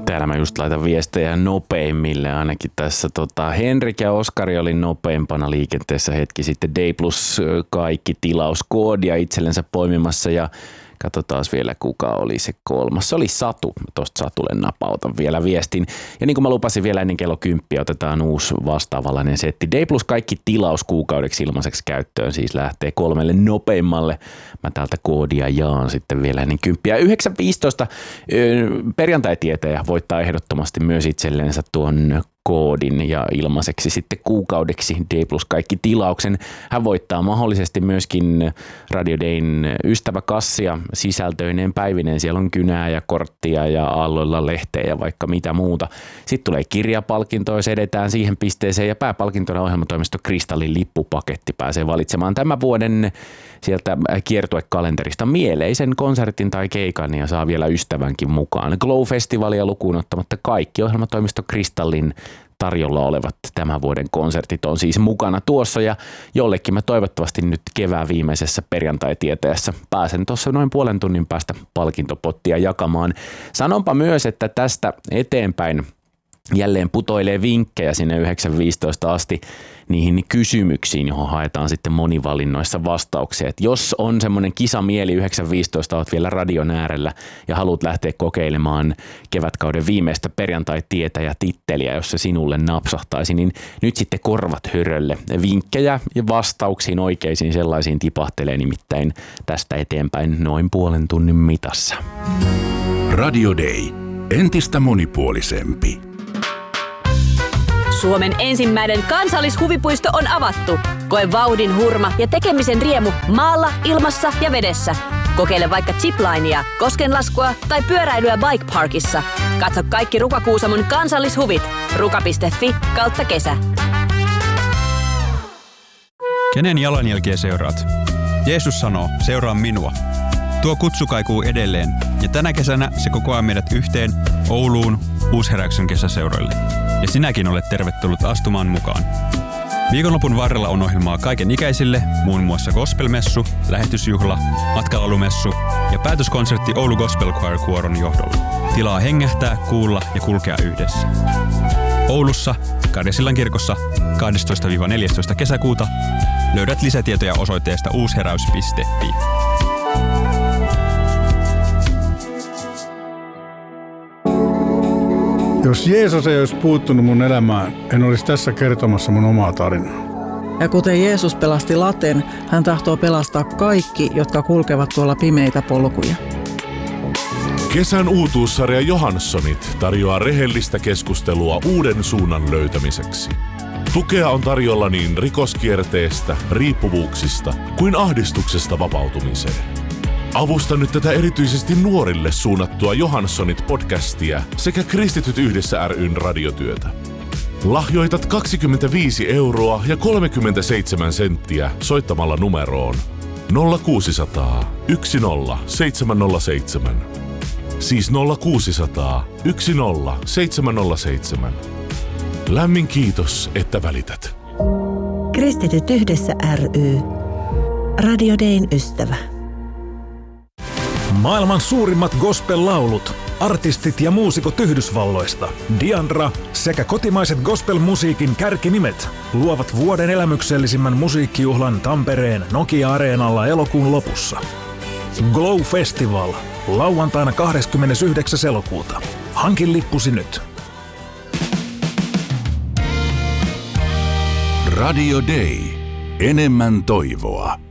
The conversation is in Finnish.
Täällä mä just laitan viestejä nopeimmille, ainakin tässä Henrik ja Oskari oli nopeimpana liikenteessä hetki sitten. D+ kaikki tilauskoodia itsellensä poimimassa ja katsotaan vielä kuka oli se kolmas. Se oli Satu. Tuosta Satulle napautan vielä viestin. Ja niin kuin mä lupasin vielä ennen kello 10 otetaan uusi vastaavallainen setti. D+ kaikki tilaus kuukaudeksi ilmaiseksi käyttöön siis lähtee 3 nopeimmalle. Mä täältä koodia jaan sitten vielä ennen 10. 9.15 perjantai-tietäjä voittaa ehdottomasti myös itsellensä tuon koodin ja ilmaiseksi sitten kuukaudeksi D+ kaikki tilauksen. Hän voittaa mahdollisesti myöskin Radio Dayn ystäväkassia sisältöineen päivineen. Siellä on kynää ja korttia ja aalloilla lehteä ja vaikka mitä muuta. Sitten tulee kirjapalkinto, jos edetään siihen pisteeseen ja pääpalkintona ohjelmatoimisto Kristallin lippupaketti pääsee valitsemaan tämän vuoden sieltä kiertuekalenterista mieleisen konsertin tai keikan ja saa vielä ystävänkin mukaan. Glow-festivalia lukuun ottamatta kaikki ohjelmatoimisto Kristallin tarjolla olevat tämän vuoden konsertit on siis mukana tuossa ja jollekin mä toivottavasti nyt kevään viimeisessä perjantai-tietäjässä pääsen tuossa noin puolen tunnin päästä palkintopottia jakamaan. Sanonpa myös, että tästä eteenpäin jälleen putoilee vinkkejä sinne 9.15 asti niihin kysymyksiin, johon haetaan sitten monivalinnoissa vastauksia. Et jos on semmoinen kisamieli 9.15, olet vielä radion äärellä ja haluat lähteä kokeilemaan kevätkauden viimeistä perjantai-tietäjä titteliä, jos se sinulle napsahtaisi, niin nyt sitten korvat hörölle. Vinkkejä ja vastauksiin oikeisiin sellaisiin tipahtelee nimittäin tästä eteenpäin noin puolen tunnin mitassa. Radio Day. Entistä monipuolisempi. Suomen ensimmäinen kansallishuvipuisto on avattu. Koe vauhdin hurma ja tekemisen riemu maalla, ilmassa ja vedessä. Kokeile vaikka ziplinea, koskenlaskua tai pyöräilyä Bike Parkissa. Katso kaikki Ruka-Kuusamon kansallishuvit. ruka.fi/kesä. Kenen jalanjälkiä seuraat? Jeesus sanoo, seuraa minua. Tuo kutsu kaikuu edelleen ja tänä kesänä se kokoaa meidät yhteen Ouluun Uusheräyksen kesäseuroille. Ja sinäkin olet tervetullut astumaan mukaan. Viikonlopun varrella on ohjelmaa kaiken ikäisille, muun muassa gospelmessu, lähetysjuhla, matkalaulumessu ja päätöskonsertti Oulu Gospel Choir Kuoron johdolla. Tilaa hengähtää, kuulla ja kulkea yhdessä. Oulussa, Karjasillan kirkossa 12-14 kesäkuuta löydät lisätietoja osoitteesta uusheräys.fi. Jos Jeesus ei olisi puuttunut mun elämään, en olisi tässä kertomassa mun omaa tarinaa. Ja kuten Jeesus pelasti Laten, hän tahtoo pelastaa kaikki, jotka kulkevat tuolla pimeitä polkuja. Kesän uutuussarja Johanssonit tarjoaa rehellistä keskustelua uuden suunnan löytämiseksi. Tukea on tarjolla niin rikoskierteestä, riippuvuuksista kuin ahdistuksesta vapautumiseen. Avusta nyt tätä erityisesti nuorille suunnattua Johanssonit-podcastia sekä Kristityt yhdessä ry:n radiotyötä. Lahjoitat 25 € ja 37 senttiä soittamalla numeroon 0600 10707. Siis 0600 10707. Lämmin kiitos, että välität. Kristityt yhdessä ry. Radio Dayn ystävä. Maailman suurimmat gospel-laulut, artistit ja muusikot Yhdysvalloista, Diandra sekä kotimaiset gospel-musiikin kärkinimet luovat vuoden elämyksellisimmän musiikkijuhlan Tampereen Nokia-areenalla elokuun lopussa. Glow Festival, lauantaina 29. elokuuta. Hankin lippusi nyt. Radio Day. Enemmän toivoa.